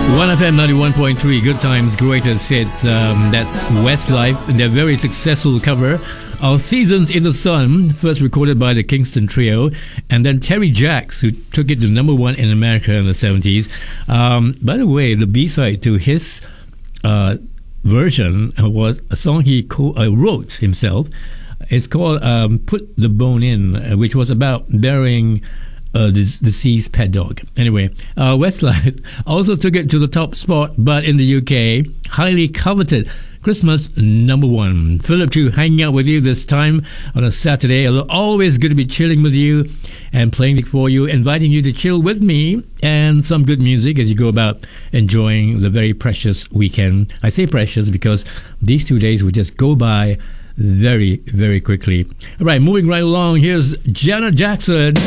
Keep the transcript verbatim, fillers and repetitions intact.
one F M ninety-one point three, Good Times, Greatest Hits. Um, that's Westlife, and their very successful cover of Seasons in the Sun, first recorded by the Kingston Trio, and then Terry Jacks, who took it to number one in America in the seventies. Um, by the way, the B-side to his uh, version was a song he co- uh, wrote himself. It's called um, Put the Bone In, uh, which was about burying Uh, the deceased pet dog. Anyway, uh, Westlife also took it to the top spot, but in the U K, highly coveted Christmas number one. Philip Chu hanging out with you this time on a Saturday. Always good to be chilling with you and playing it for you, inviting you to chill with me and some good music as you go about enjoying the very precious weekend. I say precious because these two days will just go by very, very quickly. All right, moving right along, here's Janet Jackson.